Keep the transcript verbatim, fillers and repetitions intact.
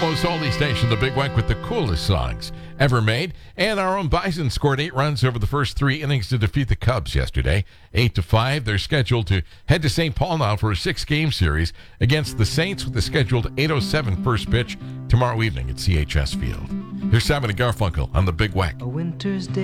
Almost oldie station, the Big Weck, with the coolest songs ever made. And our own Bison scored eight runs over the first three innings to defeat the Cubs yesterday, eight to five. They're scheduled to head to Saint Paul now for a six-game series against the Saints with the scheduled eight oh seven first pitch tomorrow evening at C H S Field. Here's Simon and Garfunkel on the Big Weck. A winter's day